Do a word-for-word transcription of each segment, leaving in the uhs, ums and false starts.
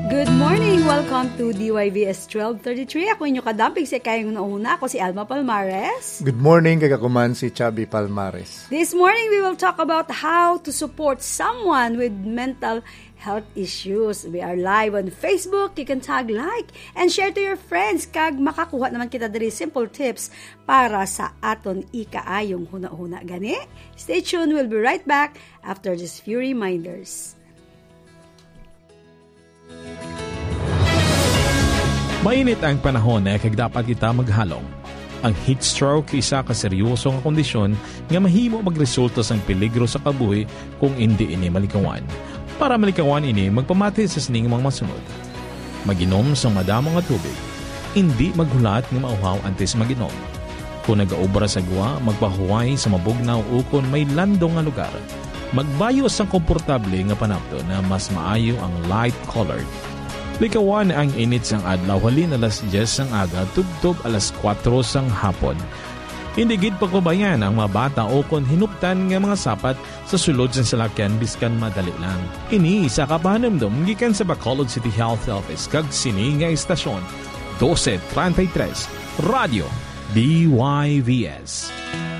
Good morning! Welcome to D Y V S twelve thirty-three. Ako inyo kadamping si kayong nauna. Ako si Alma Palmares. Good morning, kagakuman si Chubby Palmares. This morning, we will talk about how to support someone with mental health issues. We are live on Facebook. You can tag, like, and share to your friends. Kag makakuha naman kita diri simple tips para sa aton ikaayong huna-huna gani. Stay tuned. We'll be right back after these few reminders. Mainit ang panahon na kag dapat kita maghalong. Ang heat stroke isa ka seryosong kondisyon nga mahimo magresulta sang peligro sa kabuhi kung hindi ini malikawan. Para malikawan ini, magpamati sa sining mga masunod. Maginom sa madamo nga tubig. Hindi maghulat nga mauhaw antes maginom. Kung nagaobra sa gwa, magpahuway sa mabugnaw o kung may landong nga lugar. Magbayo sa komportable nga panapto na mas maayo ang light-colored. Likawan ang init sang adlaw halin alas diyes sang aga tubtob alas kwatro sang hapon. Hindi gid pagbabayan ang mga bata o kon hinuptan nga mga sapat sa sulod sa salakyan biskan madali lang. Ini isa ka pahanumdum gikan sa Bacolod City Health Office kag sini nga istasyon twelve thirty-three Radio D Y V S.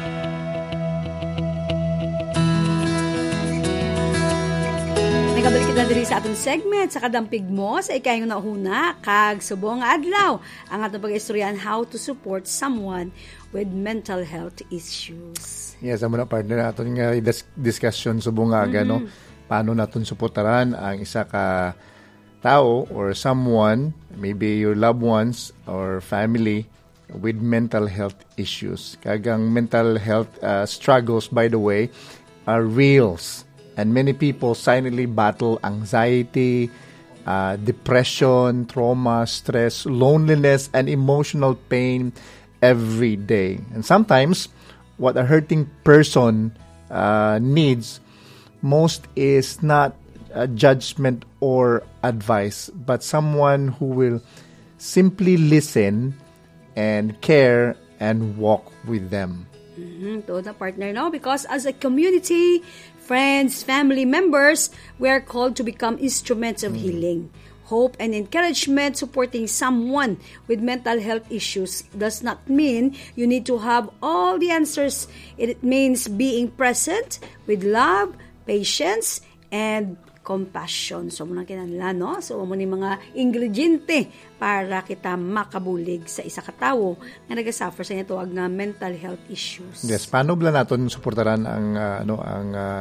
Nagabalik kita diri sa atong segment sa kadampig mo sa ikayong nauna kag subong adlaw ang atong pag-istoryahan how to support someone with mental health issues. Yes, amo na partner naton nga discussion subong aga mm-hmm. no. Paano naton suportaran ang isa ka tao or someone, maybe your loved ones or family with mental health issues. Kagang mental health uh, struggles, by the way, are reals. And many people silently battle anxiety, uh, depression, trauma, stress, loneliness, and emotional pain every day. And sometimes, what a hurting person uh, needs most is not a judgment or advice, but someone who will simply listen and care and walk with them. Mm-hmm. To the partner, no? Because as a community, friends, family members, we are called to become instruments of mm. healing, hope, and encouragement. Supporting someone with mental health issues does not mean you need to have all the answers. It means being present with love, patience, and compassion. So, muna kinanla, no? So, muna yung mga ingrediente para kita makabulig sa isa katawo na nag-suffer sa ito ag na mental health issues. Yes, paano ba natin suportaran ang, uh, ano, ang, uh,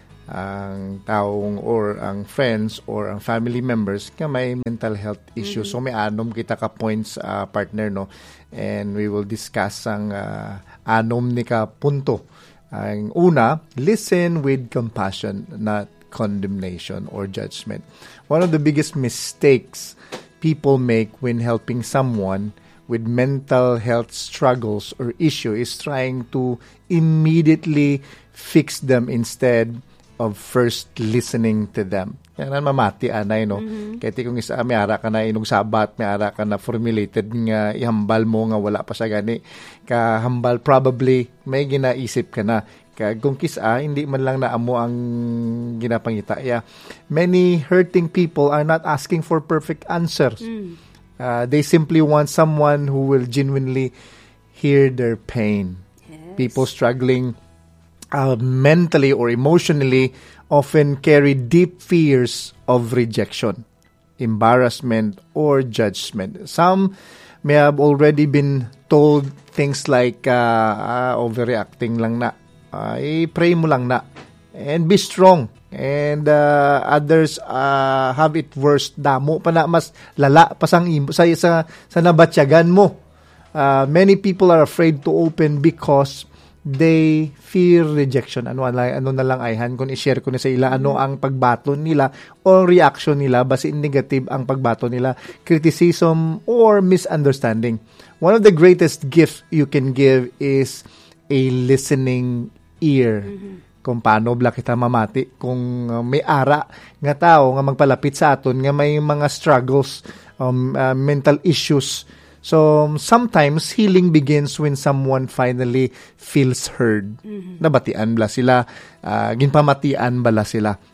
ang taong or ang friends or ang family members na may mental health issues. Mm-hmm. So, may anom kita ka points, uh, partner, no? And we will discuss ang uh, anom ni ka punto. Ang una, listen with compassion, not condemnation or judgment. One of the biggest mistakes people make when helping someone with mental health struggles or issue is trying to immediately fix them instead of first listening to them. Yan ang mamati anay, no? Mm-hmm. Kaya kung isa, may ara ka na inong sabat, may ara ka na formulated nga ihambal mo nga wala pa sa gani. Kahambal, probably may ginaisip ka na. Kaya kung kisa, hindi man lang naamo ang ginapangita. Yeah. Many hurting people are not asking for perfect answers. Mm. Uh, they simply want someone who will genuinely hear their pain. Yes. People struggling uh, mentally or emotionally often carry deep fears of rejection, embarrassment, or judgment. Some may have already been told things like, uh, uh, overreacting lang na. Uh, i-pray mo lang na. And be strong. And uh, others uh, have it worse. Damo pa na mas lala pa sang sa, sa, sa nabatsyagan mo. Uh, many people are afraid to open because they fear rejection. Ano, ano na lang ayhan kung i-share ko na sa ila ano ang pagbaton nila o reaction nila basi negative ang pagbaton nila, criticism or misunderstanding. One of the greatest gifts you can give is a listening ear. Mm-hmm. Kung paano bla kita mamati kung uh, may ara nga tao nga magpalapit sa aton nga may mga struggles, um, uh, mental issues. So, sometimes, healing begins when someone finally feels heard. Mm-hmm. Nabatian bala sila, uh, ginpamatian bala sila.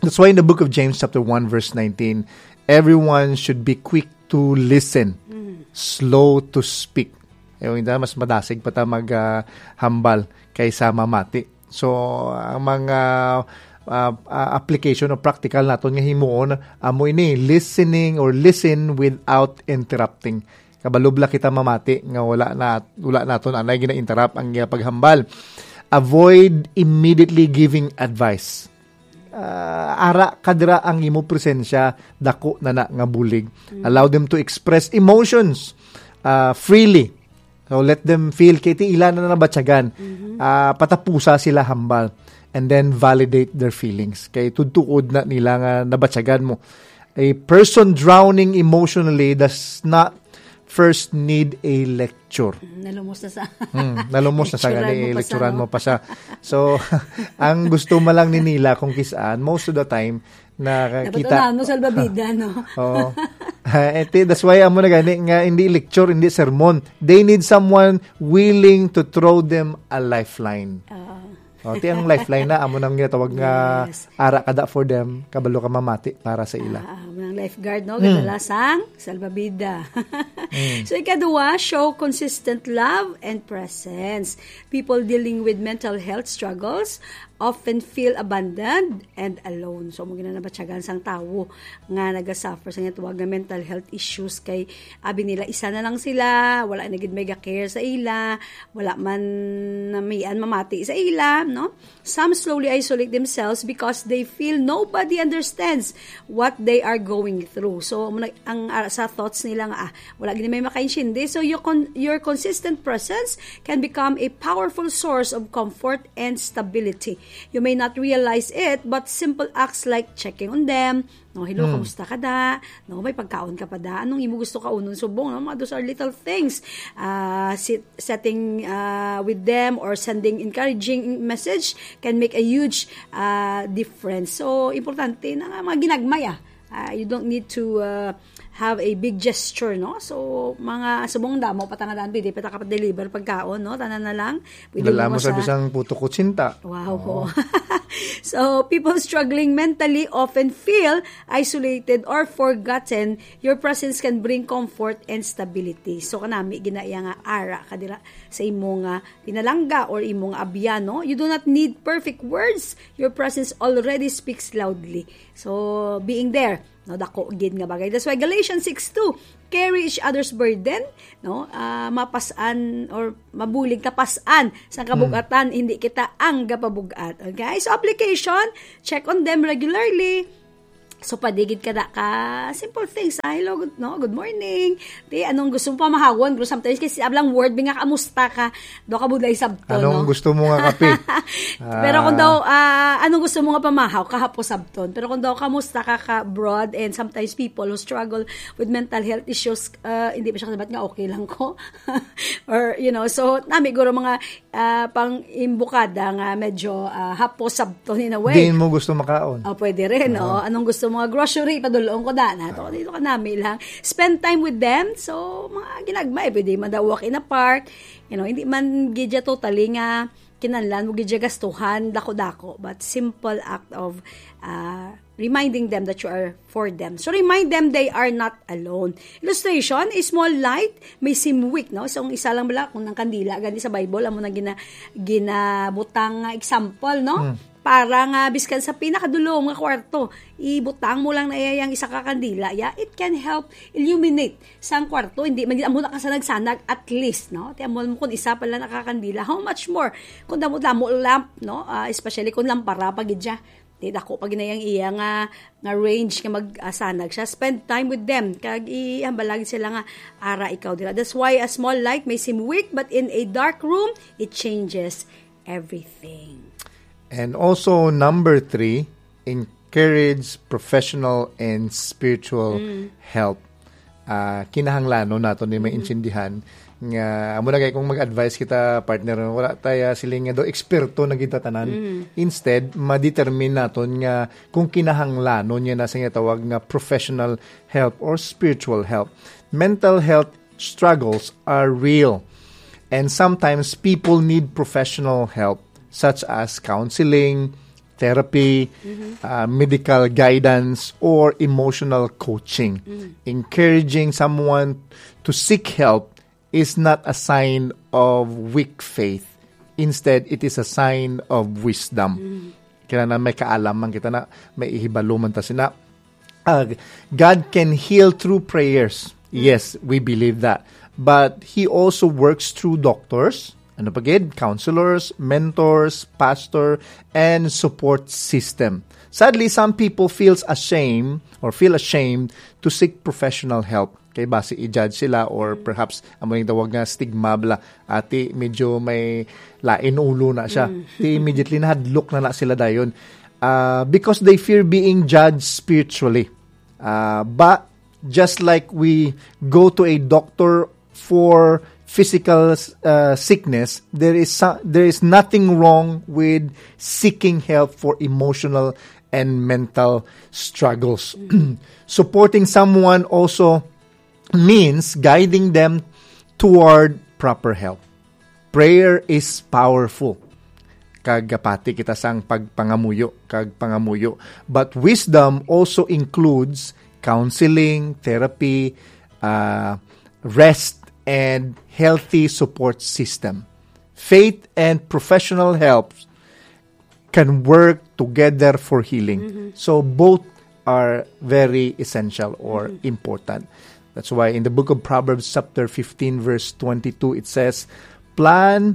That's why in the book of James chapter one verse nineteen, everyone should be quick to listen, mm. slow to speak. Yung hindi mas madasig pa ta maghambal uh, kaysa mamati. So ang mga uh, uh, application o practical naton nga himuon amo ini listening or listen without interrupting. Kabalubla kita mamati nga wala na wala naton anay gina-interrupt ang paghambal. Avoid immediately giving advice. Uh, ara kadra ang imo presensya dako na na nga bulig. Mm-hmm. Allow them to express emotions uh, freely. So let them feel kiti ila na nabatyagan. Mm-hmm. Uh, patapusa sila hambal and then validate their feelings. Kay tudtuod na nila nga nabatyagan mo. A person drowning emotionally does not first need a lecture. Nalumos na sa... hmm, nalumos na sa gani, lecturean mo pa siya. So, ang gusto mo lang ni nila kung kisaan, most of the time, na kita... Dapat mo salbabida, no? Oo. Ete, that's why amo na gani nga hindi lecture, hindi sermon. They need someone willing to throw them a lifeline. Oo. O, ti ang lifeline na, amo nang ginatawag nga yes. ara kada for them, kabalo ka mamati para sa ila. Ah, amo nang lifeguard, no? Kadalasang mm. salbabida. mm. So, ikadua, show consistent love and presence. People dealing with mental health struggles often feel abandoned and alone. So, mo ginanabatyagan sang tawo nga nagasuffer sa nga tuwag nga mental health issues kay abi nila isa na lang sila, wala na gid mega care sa ila, wala man na mayan mamati sa ila, no? Some slowly isolate themselves because they feel nobody understands what they are going through. So, ang uh, sa thoughts nila nga, ah, wala gid may makaintindi. So, your, con- your consistent presence can become a powerful source of comfort and stability. You may not realize it, but simple acts like checking on them, no, hello, hmm. kamusta ka da? No, may pagkaon ka pa da? Anong imo gusto ka unon subong? No? Those are little things. Uh, sit, setting uh, with them or sending encouraging message can make a huge uh, difference. So, importante na mga ginagmay ah. Uh, you don't need to uh, have a big gesture, no? So, mga subong damo, patangadaan, pwede pa deliver pagkaon, no? Tanan na lang. Dala mo sa bisang puto kutsinta. Wow. Oh. So, people struggling mentally often feel isolated or forgotten. Your presence can bring comfort and stability. So, kanami, ginaya nga ara kadira sa imong uh, pinalangga or imong abyano. You do not need perfect words. Your presence already speaks loudly. So, being there, no, dako gid nga bagay. That's why Galatians six two, carry each other's burden, no? Uh, mapasan or mabulig kapasan sa kabugatan, mm. hindi kita ang gapabugat. Okay? So application, check on them regularly. So, padigid ka na ka, simple things. Ah, hello, good, no? Good morning. Di, anong gusto mo pa mahawon? Pero sometimes, kasi ablang word, binga kamusta ka, do ka buday sabto, anong no? gusto mo nga kape? ah. Pero kung daw, uh, anong gusto mo nga pamahaw, kahapo sabton. Pero kung daw, kamusta ka ka broad, and sometimes people who struggle with mental health issues, uh, hindi pa siya kasabat nga, okay lang ko. Or, you know, so, nami, guro mga uh, pang imbukada nga, medyo uh, hapo sabton in a way. Hindi mo gusto makaon. Oh, pwede rin, uh-huh. no? Anong gusto mga grocery, padulong ko da na. Dito ka namin lang. Spend time with them. So, mga ginagmay. Pwede man daw walk in a park. You know, hindi man gidya totally nga kinanlan mo gidya gastuhan, dako-dako. But simple act of uh, reminding them that you are for them. So, remind them they are not alone. Illustration, a small light may seem weak, no? So, isa lang bala, kung ng kandila, gani sa Bible, amo na gina, ginabutang example, no? Hmm. Para nga biskan sa pinakadulong nga kwarto, ibutang mo lang na iyang isa ka kandila, yeah, it can help illuminate sang kwarto. Hindi man amo na ka sa nagsanag at least, no? Ti amo mo kun isa pala nakakandila, how much more kun damo-damo lamp, no? Uh, especially kun lampara pagidya. Di dako pag ginayang iya nga nga range nga mag-asanag siya. Spend time with them. Kag ihambalag sila nga ara ikaw dira. That's why a small light may seem weak, but in a dark room, it changes everything. And also, number three, encourage professional and spiritual mm. help. Uh, kinahanglanon nato ni may intindihan nga amo na kay kung mag-advise kita partner wala tayo siling nga do eksperto na kita tanan. Mm. Instead, ma-determine naton nga kung kinahanglanon niya na sa nga tawag nga professional help or spiritual help. Mental health struggles are real, and sometimes people need professional help, such as counseling, therapy, mm-hmm. uh, medical guidance, or emotional coaching. Mm-hmm. Encouraging someone to seek help is not a sign of weak faith. Instead, it is a sign of wisdom. Mm-hmm. Kaya na may kaalaman kita na may ihibaluman ta sina. Uh, God can heal through prayers. Mm-hmm. Yes, we believe that. But He also works through doctors, ano pa gid, counselors, mentors, pastor, and support system. Sadly, some people feels ashamed or feel ashamed to seek professional help. Kaya base i-judge sila or perhaps amo yung tawag nga stigma bla. Ati medyo may lain ulo na siya. Mm. Ti immediately nahadlok na na sila dayon. Uh, because they fear being judged spiritually. Uh, but just like we go to a doctor for physical uh, sickness, there is some, there is nothing wrong with seeking help for emotional and mental struggles. Supporting someone also means guiding them toward proper help. Prayer is powerful. Kagapati kita sang pagpangamuyo, kag pangamuyo. But wisdom also includes counseling, therapy, uh, rest, and healthy support system. Faith and professional help can work together for healing. Mm-hmm. So both are very essential or mm-hmm. important. That's why in the book of Proverbs chapter fifteen verse twenty-two it says, Plan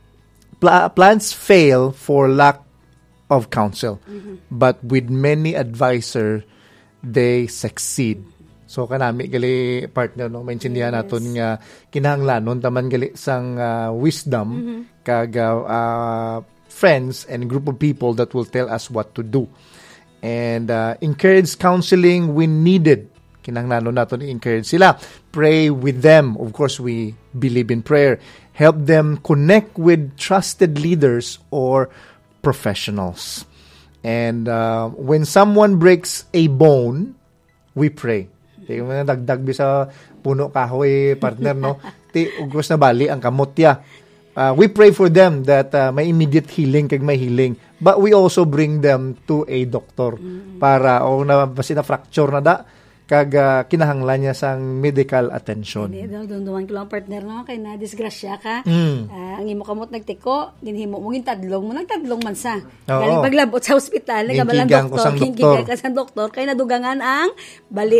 pl- plans fail for lack of counsel, mm-hmm. but with many advisor they succeed. So kanami gali partner no maintindihan yes. naton nga kinahanglanon taman gali sang uh, wisdom mm-hmm. kag uh, friends and group of people that will tell us what to do. And uh, encourage counseling when needed. Kinahanglanon naton i-encourage sila. Pray with them. Of course, we believe in prayer. Help them connect with trusted leaders or professionals. And uh, when someone breaks a bone, we pray. Di mo dagdag sa puno kahoy partner no. Ti ugos na bali ang kamot ya. Uh, we pray for them that uh, may immediate healing kag may healing. But we also bring them to a doctor mm-hmm. para o na basi na fracture na da kag uh, kinahanglan niya sang medical attention. Hindi, dunduman ko lang partner no, kay na disgrasya ka. Mm. Uh, ang imo kamot nagtiko, ginhimo mo gintadlong mo, nagtadlong man sa. Oo. Galing paglabot sa ospital, nagabalang doktor, kinkigan ka sa doktor, kay nadugangan ang bali.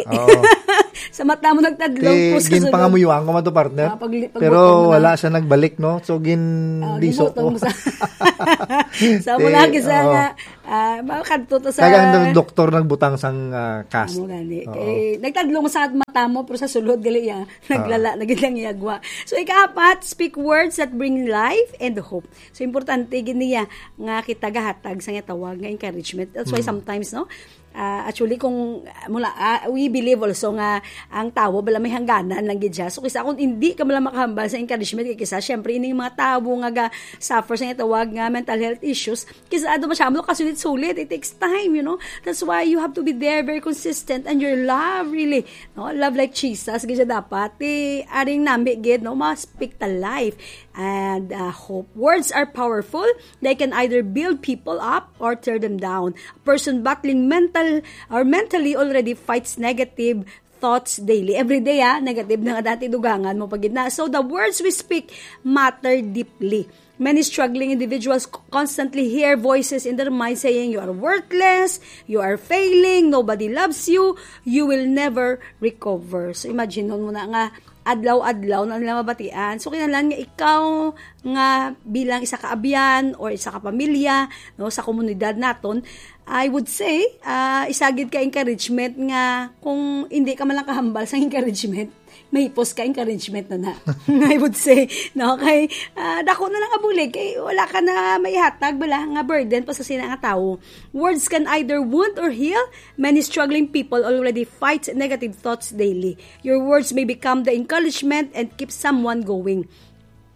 Sa mata mo nagtadlong po sa sulod. Ginpangamuyuan ko man to partner. Uh, pag, pag pero wala na siya nagbalik no, so gin uh, liso ko. Sa, sa mula kisa nga, uh, makadto to sa... Kaya ang doktor nagbutang sang uh, cast. Amo gani. Eh, nagtadlong mo sa mata mo pero sa sulod gali ya naglala uh. nagilang iyagwa. So ikaapat, speak words that bring life and hope. So importante giniya nga kita gahatag sa nga tawag nga encouragement. That's why mm. sometimes no Uh, actually kung mula uh, we believe also nga ang tawo bala may hangganan lang gid siya. So kisa kung hindi ka mala makahambal sa encouragement kay kisa syempre ini mga tawo nga ga suffer sa tawag nga mental health issues kisa ado masyamo kasulit-sulit, it takes time, you know. That's why you have to be there very consistent and your love really no love like Jesus gid dapat eh, aring nambi gid no ma speak the life and uh, hope. Words are powerful. They can either build people up or tear them down. A person battling mental or mentally already fights negative thoughts daily. Every day, ah, negative na nga dati dugangan mo pagid na. So, the words we speak matter deeply. Many struggling individuals constantly hear voices in their mind saying, you are worthless, you are failing, nobody loves you, you will never recover. So, imagine mo na nga, adlaw-adlaw na nila mabatian. So, kinahanglan nga ikaw nga bilang isa ka abyan or isa ka pamilya no, sa komunidad naton, I would say, uh, isagid ka encouragement nga kung hindi ka man lang kahambal sa encouragement, may post ka encouragement na na. I would say, no, kay uh, dako na lang abulig, kay wala ka na may hatag, bala nga burden pa sa sina nga tao. Words can either wound or heal. Many struggling people already fight negative thoughts daily. Your words may become the encouragement and keep someone going.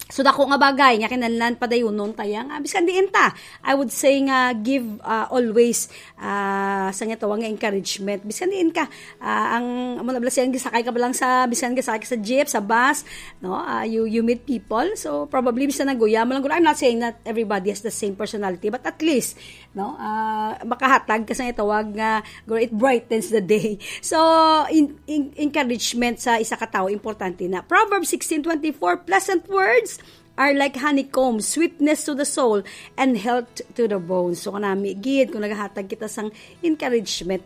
So dako nga bagay nga kinahanglan padayunon taya nga bisan diin ta. I would say nga give uh, always uh, sa nga tawag nga encouragement. Bisan diin ka uh, ang amo na blasyan gisakay ka ba lang sa bisan gisakay ka sa jeep, sa bus, no? Uh, you you meet people. So probably bisan naguya mo lang gud. I'm not saying that everybody has the same personality, but at least no uh, makahatag ka sa nga tawag nga it brightens the day. So in, in, encouragement sa isa ka tawo importante na. Proverbs sixteen twenty-four, pleasant words are like honeycomb, sweetness to the soul, and health to the bones. So, kanami, gid, kung naghahatag kita sang encouragement.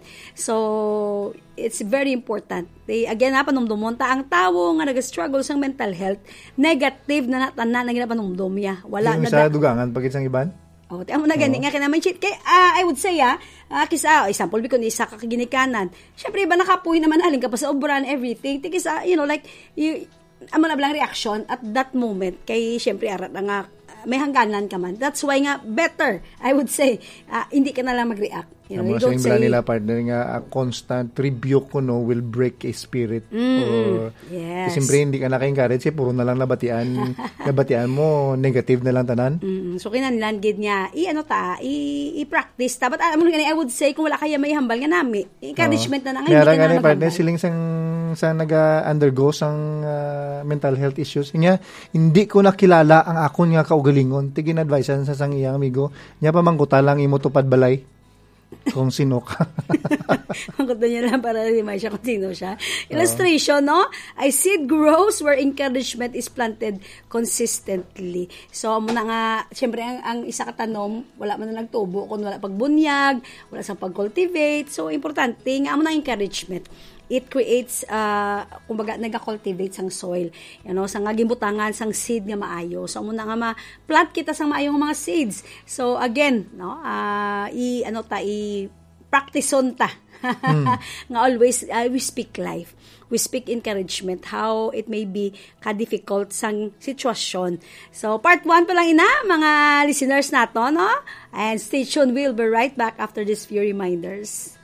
So, it's very important. They, again, ha, panumdumon ta, ang tao nga nag-struggle sang mental health, negative na natanan na ginapanumdum niya. Wala yung na sa da- dugangan, pagit sang iban? Oh, tiyan mo na gani nga kinaman shit. Kay uh, I would say ah, uh, kisa oh, example bikon isa ka kaginikanan. Syempre iba nakapuy naman aling ka pa sa obran everything. Tikis uh, you know like you amo na blang reaction at that moment kay syempre arat nga may hangganan ka man. That's why nga better I would say uh, hindi ka na lang mag-react. You know, you don't say nila partner nga a constant rebuke ko no will break a spirit mm, or yes. Siyempre hindi ka na ka-encourage eh, puro na lang nabatian nabatian mo negative na lang tanan. Mm, so kinahanglan gid niya i ano ta i, i-practice ta but amo gani I would say kung wala kaya may hambal nga nami encouragement na nga hindi ka na partner siling sang sa naga-undergo sang uh, mental health issues niya hindi ko nakilala ang akon nga kaugalingon tigin advicean sa sang iyang amigo niya pa mangkuta lang imo tupad balay kung sino ka. Ang ganda niya lang para rimay siya kung sino siya. Illustration, no? A seed grows where encouragement is planted consistently. So, muna nga, siyempre, ang, ang isa katanom, wala man na nagtubo kung wala pagbunyag, wala sa pag-cultivate. So, importante nga mo na encouragement. It creates, uh, kumbaga, nag-cultivate sang soil. You know, sang gimbutangan, sang seed nga maayo. So, muna nga ma-plant kita sang maayong mga seeds. So, again, no, uh, i, ano ta, i-practice on ta. Hmm. Nga always, uh, we speak life. We speak encouragement, how it may be ka-difficult sang sitwasyon. So, part one pa lang ina, mga listeners nato, no? And stay tuned, we'll be right back after these few reminders.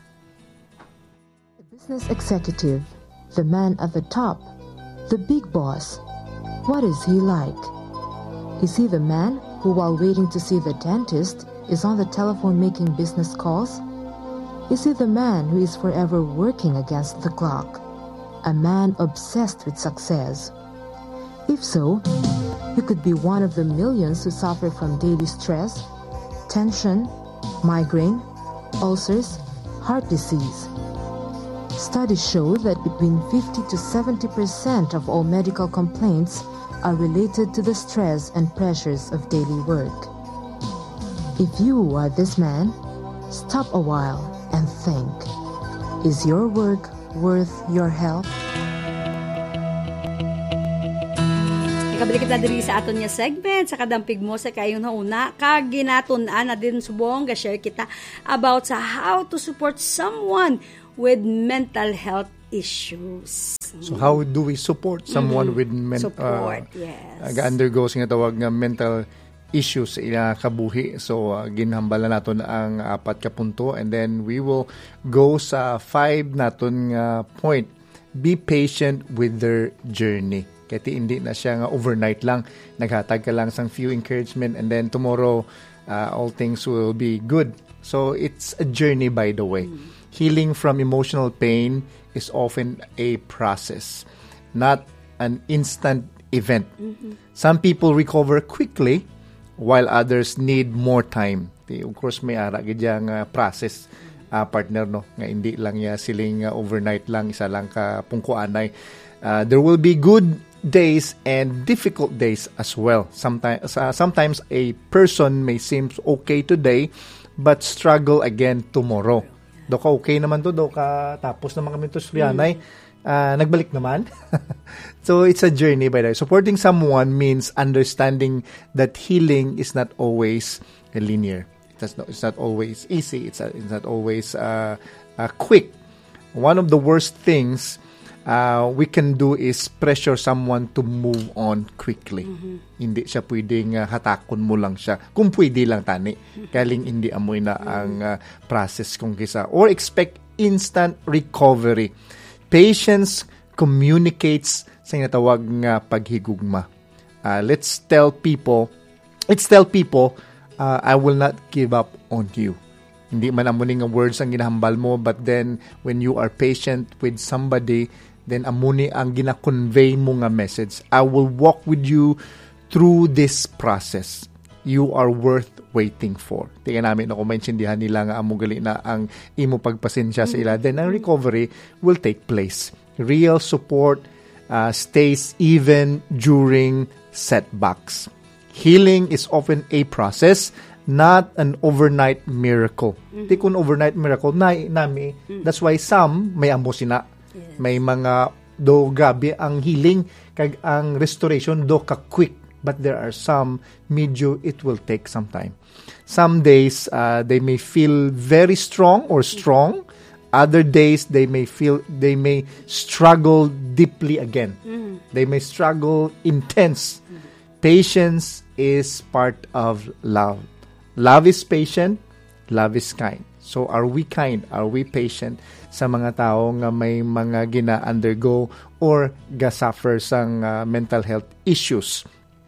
Business executive, the man at the top, the big boss. What is he like? Is he the man who, while waiting to see the dentist, is on the telephone making business calls? Is he the man who is forever working against the clock? A man obsessed with success? If so, he could be one of the millions who suffer from daily stress, tension, migraine, ulcers, heart disease. Studies show that between fifty to seventy percent of all medical complaints are related to the stress and pressures of daily work. If you are this man, stop a while and think, is your work worth your health? Ikabalik kita diri sa aton nga segment sa kadampig mo sa kayong nauna kag ginatun-an na din subong ga share kita about sa how to support someone with mental health issues. So how do we support someone mm-hmm. with mental support, uh, yes. Ga-undergo nga tawag nga mental issues sa ila kabuhi. So uh, ginhambala naton ang apat ka punto and then we will go sa five naton nga point. Be patient with their journey. Kaya hindi na siya nga overnight lang. Naghatag ka lang sang few encouragement and then tomorrow uh, all things will be good. So it's a journey by the way. Mm. Healing from emotional pain is often a process, not an instant event. Mm-hmm. Some people recover quickly while others need more time. Of course, may ara gidyang uh, process uh, partner no nga hindi lang ya siling uh, overnight lang isa lang ka pungkuanay. Uh, there will be good days and difficult days as well. Sometimes uh, sometimes a person may seem okay today but struggle again tomorrow. Do ka okay naman to, do ka tapos naman kami to Slianay, mm. uh, nagbalik naman. So it's a journey by the way. Supporting someone means understanding that healing is not always linear. It's not, it's not always easy. It's, a, it's not always uh, uh, quick. One of the worst things uh, we can do is pressure someone to move on quickly. Mm-hmm. Hindi siya pwedeng uh, hatakon mo lang siya. Kung pwede lang tani. Kaling hindi amoy na ang uh, process kung kisa. Or expect instant recovery. Patience communicates sa natawag nga paghigugma. Uh, let's tell people, let's tell people, uh, I will not give up on you. Hindi man amuning nga words ang ginahambal mo, but then when you are patient with somebody, then amuni ang gina-convey mo nga message. I will walk with you through this process. You are worth waiting for. Tingnan namin na kung maintindihan nila nga among gali na ang imo pagpasensya sa ila, then ang recovery will take place. Real support uh, stays even during setbacks. Healing is often a process, not an overnight miracle. Mm-hmm. Di kun overnight miracle na nami. Mm-hmm. That's why some may amo sina. Yes. May mga do gabi ang healing kag ang restoration do ka quick, but there are some medyo it will take some time. Some days uh, they may feel very strong or strong. Other days they may feel they may struggle deeply again. Mm-hmm. They may struggle intense. Mm-hmm. Patience is part of love. Love is patient, love is kind. So are we kind? Are we patient sa mga tao nga may mga gina-undergo or ga-suffer sang uh, mental health issues?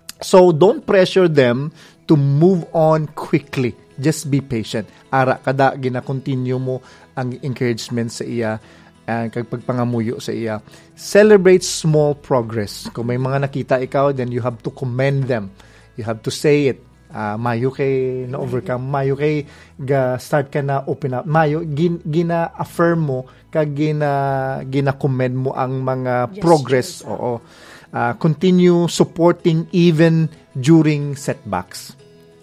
So don't pressure them to move on quickly. Just be patient. Ara kada gina-continue mo ang encouragement sa iya, uh, kag pagpangamuyo sa iya. Celebrate small progress. Kung may mga nakita ikaw, then you have to commend them. You have to say it. Uh, mayo kay na-overcome, mayo kay ga-start ka na open up, mayo gin, gina-affirm mo, kag gina, gina-commend mo ang mga yes, progress. Yes, oo. Uh, continue supporting even during setbacks.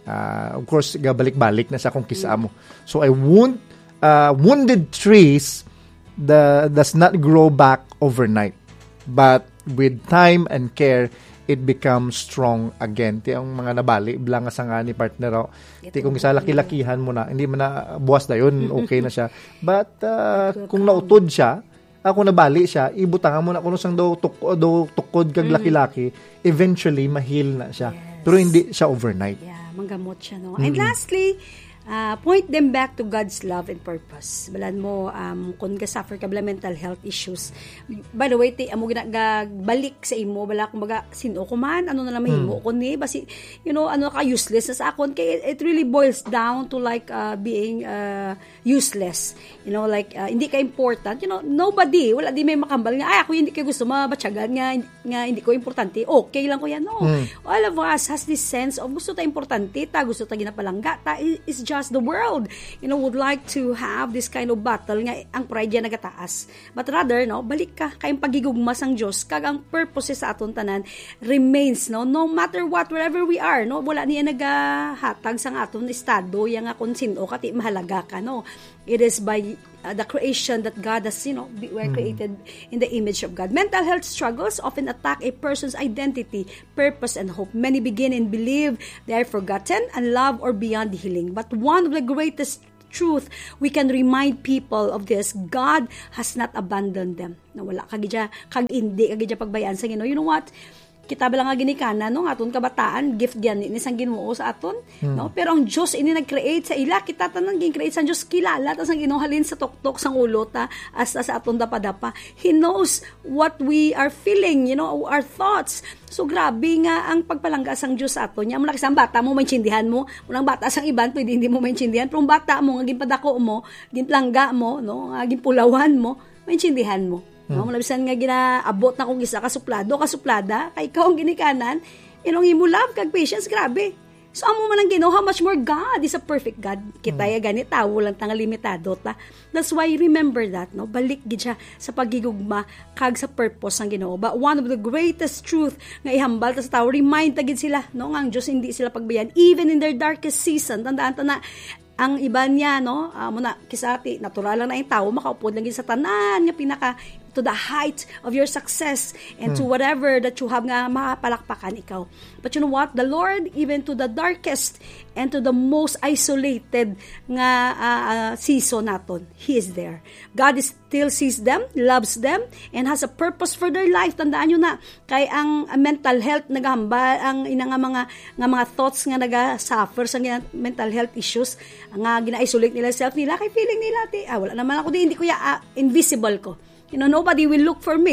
Uh, of course, gabalik-balik na sa kung kisa mo. So, I wound, uh, wounded trees the, does not grow back overnight. But with time and care, it becomes strong again. Ti ang mga nabali, bilang nga nga ni partner, ti kung isa laki-lakihan mo na, hindi mo na buwas na yun, okay na siya. But uh, kung nautod siya, uh, kung nabali siya, ibutangan mo na kung sang daw tuk- do, tukod kag laki-laki, eventually, mahil na siya. Yes. Pero hindi siya overnight. Yeah, manggamot siya, no? Mm-hmm. And lastly, Uh, point them back to God's love and purpose. Balan mo, um, kung ka-suffer ka bala mental health issues. By the way, ti, amo ginagabalik sa imo, bala kung baga, sino ko man, ano na lang mahimo, mm. kung ni, basi, you know, ano ka, useless na sa akon, kaya it, it really boils down to like, uh, being, uh, useless. You know, like, uh, hindi ka important. You know, nobody, wala di may makambal nga, ay, ako hindi ko gusto mabatsagan nga, nga, hindi ko importante. Okay lang ko yan, no. Mm. All of us has this sense of gusto ta importante, ta, gusto ta ginapalangga, ta, is just the world, you know, would like to have this kind of battle nga ang pride yan nagataas. But rather, no, balik ka kayong pagigugma sang Diyos, kag ang purpose sa aton tanan remains, no, no matter what, wherever we are, no, wala niya nagahatag sang aton estado, yang nga kung sino kati mahalaga ka, no. It is by uh, the creation that God has, you know, we were created mm. in the image of God. Mental health struggles often attack a person's identity, purpose, and hope. Many begin and believe they are forgotten and love or beyond healing. But one of the greatest truth we can remind people of this: God has not abandoned them. Na wala kagidya kag hindi kagidya pagbayaan sa Ginoo. You know what? Kita ba lang nga ginikana, no? Aton kabataan, gift yan, inisang Ginoo sa aton. Hmm. No? Pero ang Diyos, ini nag-create sa ila. Kita tanan, gin-create sa Diyos, kilala. Tapos ang ginuhalin sa tuktok, sang ulo, ta, as sa aton dapadapa. He knows what we are feeling, you know, our thoughts. So, grabe nga ang pagpalangga sang Diyos sa aton. Yung malaki sang bata mo, maintindihan mo. Unang bata sang iban, pwede hindi mo maintindihan. Pero ang bata mo, nga ginpadako mo, ginplangga mo, no? Nga ginpulawan mo, maintindihan mo. No, hmm. Malabisan nga ginaabot na kung isa kasuplado, kasuplada, kay ikaw ang ginikanan, inong imo love, kag patience, grabe. So, amo man ang Ginoo, how much more God is a perfect God. Kita hmm. ya ganit, tawo lang tanga limitado ta. That's why, remember that, no? Balik gid siya sa pagigugma, kag sa purpose ng Ginoo. But one of the greatest truth nga ihambal ta sa tao, remind ta gid sila, no? Nga ang Diyos hindi sila pagbayan, even in their darkest season. Tandaan ta na, ang iba niya, no, uh, muna, kisati, natural lang na yung tao, makaupod lang sa tanan, nga pinaka, to the height of your success, and hmm. to whatever that you have nga makapalakpakan ikaw. But you know what? The Lord, even to the darkest, and to the most isolated nga uh, uh, season naton, He is there. God is still sees them, loves them, and has a purpose for their life. Tandaan nyo na, kay ang uh, mental health nagahambal, ang ina nga mga, nga mga thoughts nga naga-suffer sa mental health issues, nga gina-isolate nila self nila, kay feeling nila, ti, ah, wala naman ako di, hindi ko ya, uh, invisible ko. You know, nobody will look for me.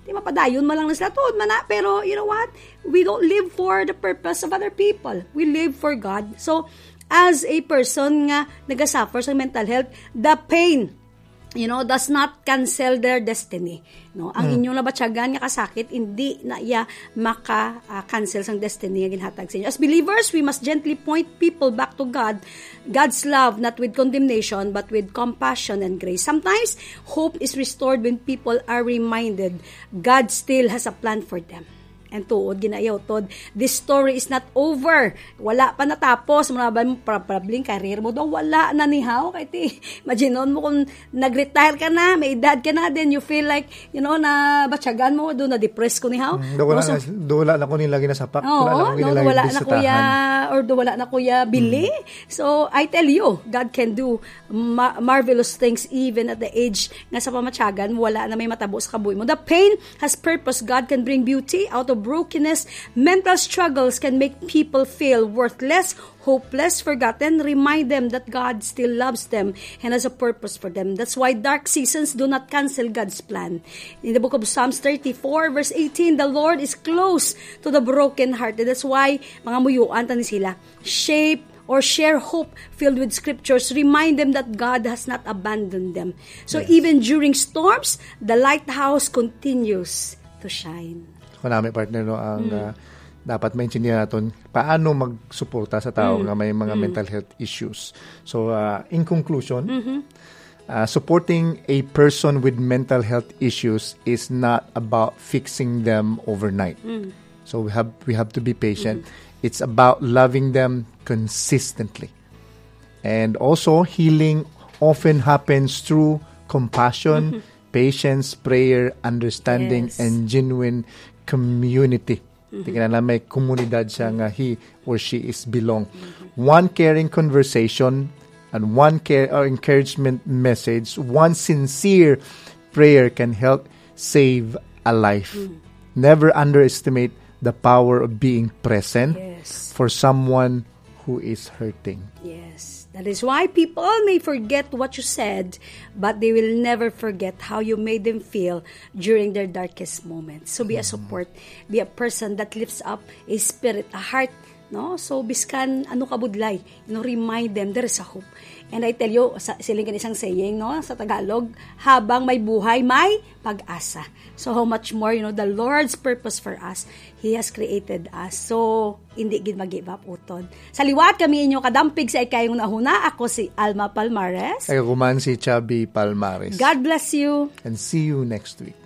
Di mapadayon man lang na sila tuod man na. Pero, you know what? We don't live for the purpose of other people. We live for God. So, as a person nga nagasuffer sa mental health, the pain, you know, does not cancel their destiny. No, ang hmm. inyong nabatyagan nga kasakit, hindi na iya maka-cancel uh, sang destiny nga ginhatag sa inyo. As believers, we must gently point people back to God, God's love, not with condemnation, but with compassion and grace. Sometimes, hope is restored when people are reminded God still has a plan for them. And tuod, ginayaw, tod, this story is not over. Wala pa natapos. Muna mo, probably, career mo daw, wala na nihaw. Kaya ti, imagine mo kung nag-retire ka na, may edad ka na, then you feel like, you know, na batyagan mo, doon na-depress ko nihaw. Mm, do wala, so, na, do wala na ko nilagi na sapak. Oo, wala na ko nilagi no, wala na kuya, or do wala na kuya bili. Mm. So, I tell you, God can do ma- marvelous things even at the age nga sa pamatyagan, wala na may matabo sa kabuhi mo. The pain has purpose. God can bring beauty out of brokenness. Mental struggles can make people feel worthless, hopeless, forgotten. Remind them that God still loves them and has a purpose for them. That's why dark seasons do not cancel God's plan. In the book of Psalms thirty-four, verse eighteen, the Lord is close to the brokenhearted. That's why, mga muyuan tani sila, shape or share hope filled with scriptures. Remind them that God has not abandoned them. So yes. Even during storms, the lighthouse continues to shine. Kung namin partner, no, ang mm. uh, dapat maintindihan natin paano magsuporta sa tao mm. nga may mga mm. mental health issues. So, uh, in conclusion, mm-hmm. uh, supporting a person with mental health issues is not about fixing them overnight. Mm. So, we have we have to be patient. Mm. It's about loving them consistently. And also, healing often happens through compassion, mm-hmm. patience, prayer, understanding, yes. and genuine community. Mm-hmm. Tingnan na may komunidad siya nga he or she is belong. Mm-hmm. One caring conversation and one care or encouragement message, one sincere prayer can help save a life. Mm-hmm. Never underestimate the power of being present yes. for someone who is hurting. Yes. That is why people may forget what you said, but they will never forget how you made them feel during their darkest moments. So be a support, be a person that lifts up a spirit, a heart, no? So biskan ano kabudlay, you know, remind them there is a hope. And I tell you, sa, siling isang saying, no, sa Tagalog, habang may buhay, may pag-asa. So how much more, you know, the Lord's purpose for us, He has created us. So, hindi gid mag-give up utod. Sa liwat kami inyo kadampig sa ikayong nahuna. Ako si Alma Palmares. Ako man si Chubby Palmares. God bless you. And see you next week.